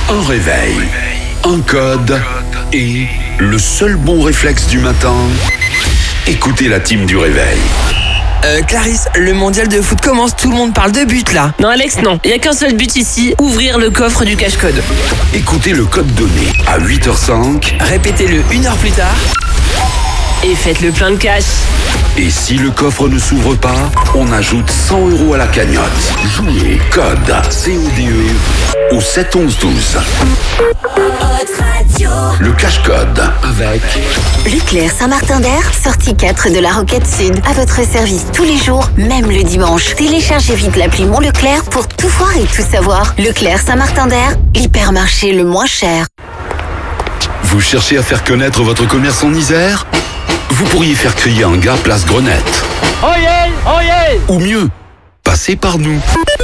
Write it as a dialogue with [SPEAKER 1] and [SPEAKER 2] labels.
[SPEAKER 1] Un réveil, un code et le seul bon réflexe du matin, écoutez la team du réveil.
[SPEAKER 2] Clarisse, le mondial de foot commence, tout le monde parle de but là.
[SPEAKER 3] Non Alex, non. Il n'y a qu'un seul but ici, ouvrir le coffre du cache-code.
[SPEAKER 1] Écoutez le code donné à 8h05.
[SPEAKER 2] Répétez-le 1 heure plus tard.
[SPEAKER 3] Et faites le plein de cash.
[SPEAKER 1] Et si le coffre ne s'ouvre pas, on ajoute 100 € à la cagnotte. Jouez code CODE au 7 11 12. Le cache-code avec
[SPEAKER 4] Leclerc Saint-Martin-d'Air, sortie 4 de la Roquette Sud. À votre service tous les jours, même le dimanche. Téléchargez vite l'appli Mon Leclerc pour tout voir et tout savoir. Leclerc Saint-Martin-d'Air, l'hypermarché le moins cher.
[SPEAKER 1] Vous cherchez à faire connaître votre commerce en Isère? Vous pourriez faire crier un gars place Grenette.
[SPEAKER 3] Oh yeah, oh yeah.
[SPEAKER 1] Ou mieux, passez par nous.